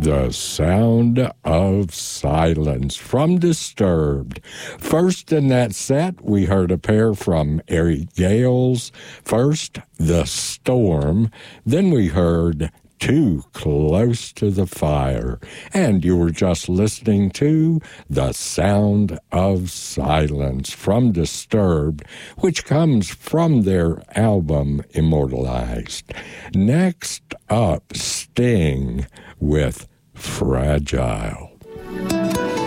The Sound of Silence from Disturbed. First in that set, we heard a pair from Eric Gales. First, The Storm. Then we heard Too Close to the Fire. And you were just listening to The Sound of Silence from Disturbed, which comes from their album Immortalized. Next up, Sting with Fragile.